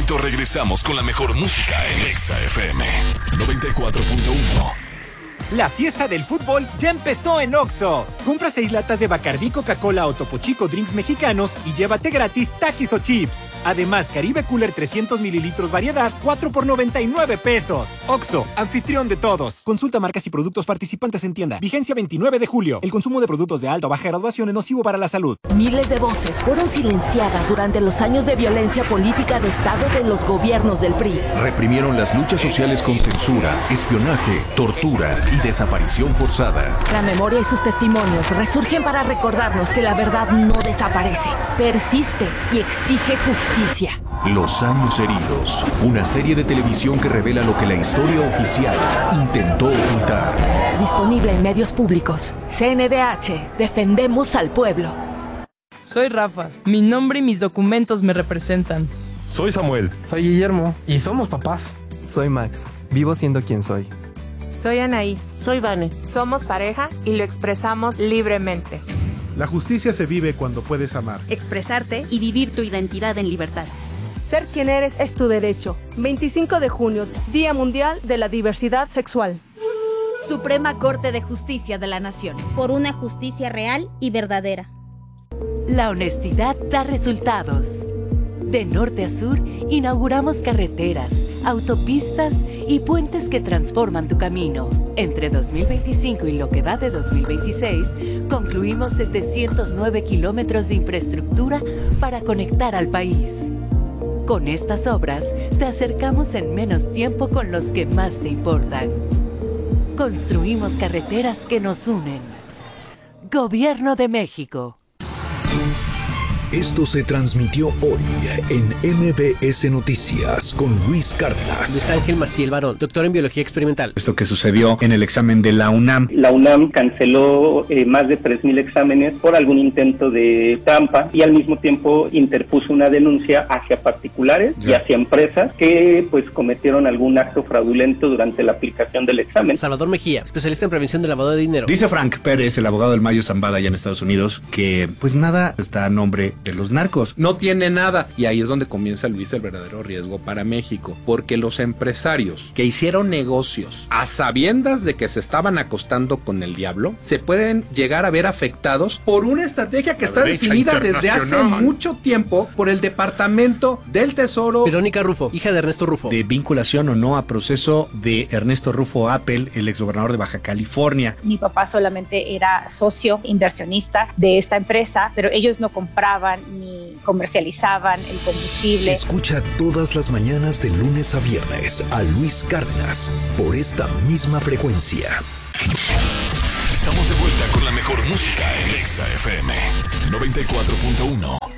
momento regresamos con la mejor música en Exa FM 94.1. La fiesta del fútbol ya empezó en Oxxo. Compra 6 latas de Bacardí, Coca-Cola o Topo Chico drinks mexicanos y llévate gratis Takis o chips. Además, Caribe Cooler 300 mililitros variedad, 4 por 99 pesos. Oxxo, anfitrión de todos. Consulta marcas y productos participantes en tienda. Vigencia 29 de julio. El consumo de productos de alta o baja graduación es nocivo para la salud. Miles de voces fueron silenciadas durante los años de violencia política de Estado de los gobiernos del PRI. Reprimieron las luchas sociales con censura, espionaje, tortura y desaparición forzada. La memoria y sus testimonios resurgen para recordarnos que la verdad no desaparece, persiste y exige justicia. Los años heridos, una serie de televisión que revela lo que la historia oficial intentó ocultar. Disponible en medios públicos. CNDH, defendemos al pueblo. Soy Rafa, mi nombre y mis documentos me representan. Soy Samuel. Soy Guillermo. Y somos papás. Soy Max, vivo siendo quien soy. Soy Anaí. Soy Vane. Somos pareja y lo expresamos libremente. La justicia se vive cuando puedes amar, expresarte y vivir tu identidad en libertad. Ser quien eres es tu derecho. 25 de junio, Día Mundial de la Diversidad Sexual. Suprema Corte de Justicia de la Nación. Por una justicia real y verdadera. La honestidad da resultados. De norte a sur, inauguramos carreteras, autopistas y puentes que transforman tu camino. Entre 2025 y lo que va de 2026, concluimos 709 kilómetros de infraestructura para conectar al país. Con estas obras, te acercamos en menos tiempo con los que más te importan. Construimos carreteras que nos unen. Gobierno de México. Esto se transmitió hoy en MBS Noticias con Luis Cárdenas. Luis Ángel Maciel Barón, doctor en Biología Experimental. Esto que sucedió en el examen de la UNAM. La UNAM canceló más de 3,000 exámenes por algún intento de trampa y al mismo tiempo interpuso una denuncia hacia particulares y hacia empresas que pues cometieron algún acto fraudulento durante la aplicación del examen. Salvador Mejía, especialista en prevención de lavado de dinero. Dice Frank Pérez, el abogado del Mayo Zambada allá en Estados Unidos, que pues nada está a nombre de los narcos. No tiene nada. Y ahí es donde comienza, Luis, el verdadero riesgo para México. Porque los empresarios que hicieron negocios a sabiendas de que se estaban acostando con el diablo, se pueden llegar a ver afectados por una estrategia que está definida desde hace mucho tiempo por el Departamento del Tesoro. Verónica Rufo, hija de Ernesto Rufo. De vinculación o no a proceso de Ernesto Rufo Appel, el exgobernador de Baja California. Mi papá solamente era socio inversionista de esta empresa, pero ellos no compraban ni comercializaban el combustible. Escucha todas las mañanas de lunes a viernes a Luis Cárdenas por esta misma frecuencia. Estamos de vuelta con la mejor música en Exa FM 94.1.